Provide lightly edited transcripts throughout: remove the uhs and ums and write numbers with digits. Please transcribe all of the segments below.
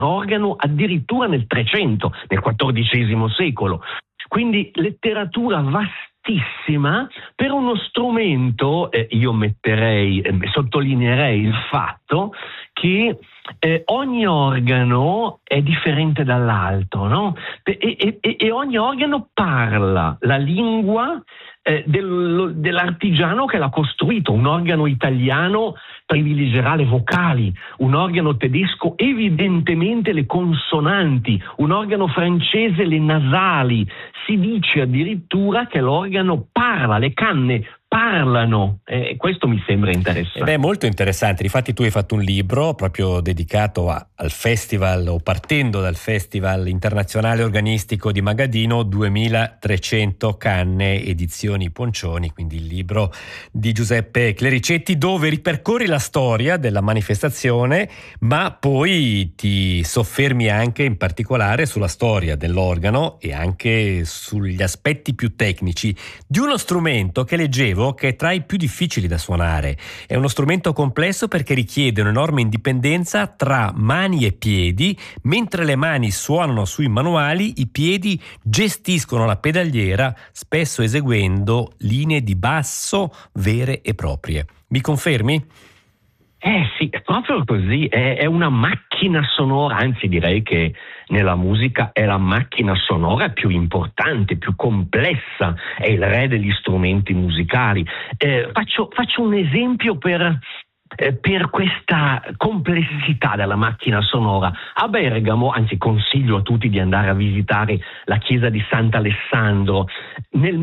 organo addirittura nel 300, nel XIV secolo. Quindi letteratura vastissima per uno strumento, io sottolineerei il fatto che ogni organo è differente dall'altro, no? E ogni organo parla la lingua dell'artigiano che l'ha costruito. Un organo italiano privilegerà le vocali, un organo tedesco evidentemente le consonanti, un organo francese le nasali. Si dice addirittura che l'organo parla, le canne parlano, questo mi sembra interessante. Molto interessante. Difatti tu hai fatto un libro proprio dedicato al festival, o partendo dal Festival Internazionale Organistico di Magadino, 2300 canne, edizioni Poncioni, quindi il libro di Giuseppe Clericetti, dove ripercorri la storia della manifestazione, ma poi ti soffermi anche in particolare sulla storia dell'organo e anche sugli aspetti più tecnici di uno strumento che leggevo che è tra i più difficili da suonare. È uno strumento complesso perché richiede un'enorme indipendenza tra mani e piedi. Mentre le mani suonano sui manuali, i piedi gestiscono la pedaliera, spesso eseguendo linee di basso vere e proprie. Mi confermi? Sì, è proprio così, è una macchina sonora, anzi direi che nella musica è la macchina sonora più importante, più complessa, è il re degli strumenti musicali. Faccio un esempio per questa complessità della macchina sonora. A Bergamo, anzi consiglio a tutti di andare a visitare la chiesa di Sant'Alessandro, nel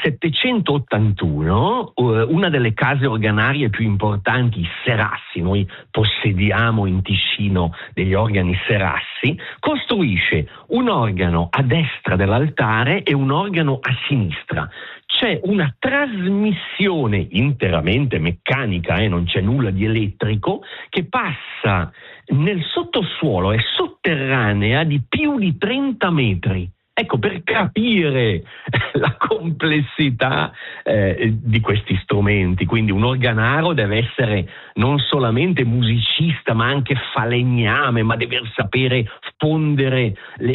1781 una delle case organarie più importanti, i Serassi, noi possediamo in Ticino degli organi Serassi, costruisce un organo a destra dell'altare e un organo a sinistra. C'è una trasmissione interamente meccanica, non c'è nulla di elettrico, che passa nel sottosuolo, è sotterranea di più di 30 metri. Ecco, per capire la complessità di questi strumenti. Quindi un organaro deve essere non solamente musicista, ma anche falegname, ma deve sapere fondere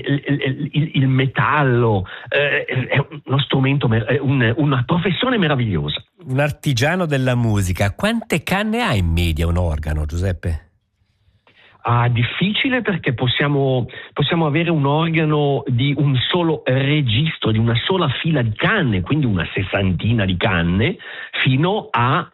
il metallo. È uno strumento, una professione meravigliosa. Un artigiano della musica. Quante canne ha in media un organo, Giuseppe? Difficile, perché possiamo avere un organo di un solo registro, di una sola fila di canne, quindi una sessantina di canne, fino a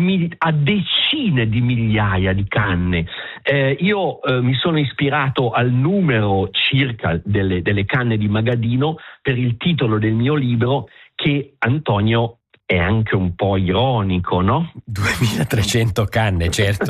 decine di migliaia di canne. Io mi sono ispirato al numero circa delle canne di Magadino per il titolo del mio libro, che, Antonio, è anche un po' ironico, no? 2300 canne, certo.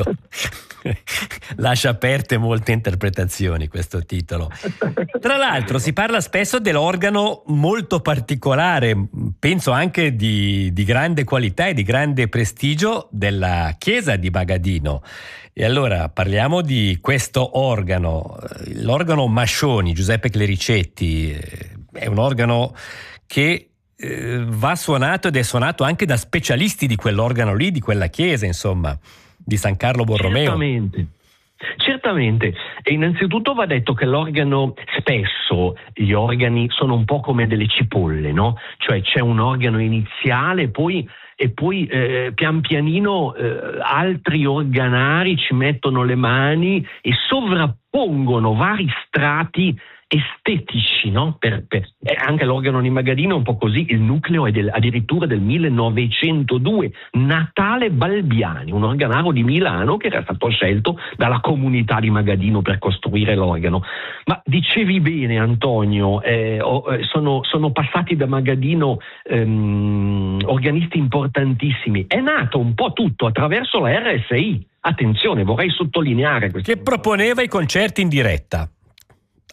Lascia aperte molte interpretazioni questo titolo. Tra l'altro si parla spesso dell'organo molto particolare, penso anche di grande qualità e di grande prestigio, della chiesa di Magadino. E allora parliamo di questo organo, l'organo Mascioni, Giuseppe Clericetti. È un organo che va suonato, ed è suonato anche da specialisti di quell'organo lì, di quella chiesa, insomma, di San Carlo Borromeo. Certamente. E innanzitutto va detto che l'organo, spesso gli organi sono un po' come delle cipolle, no? Cioè c'è un organo iniziale e poi pian pianino altri organari ci mettono le mani e sovrappongono vari strati estetici, no? Anche l'organo di Magadino è un po' così. Il nucleo è addirittura del 1902, Natale Balbiani, un organaro di Milano che era stato scelto dalla comunità di Magadino per costruire l'organo. Ma dicevi bene, Antonio, sono passati da Magadino organisti importantissimi. È nato un po' tutto attraverso la RSI. Attenzione, vorrei sottolineare questo. Che proponeva i concerti in diretta.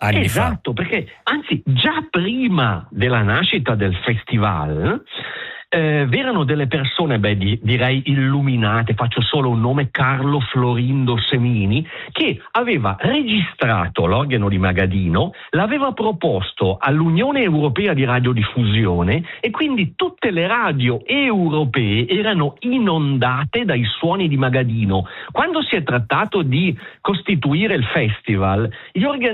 Esatto, perché anzi già prima della nascita del festival v'erano delle persone, direi illuminate, faccio solo un nome, Carlo Florindo Semini, che aveva registrato l'organo di Magadino, l'aveva proposto all'Unione Europea di Radiodiffusione e quindi tutte le radio europee erano inondate dai suoni di Magadino. Quando si è trattato di costituire il festival, gli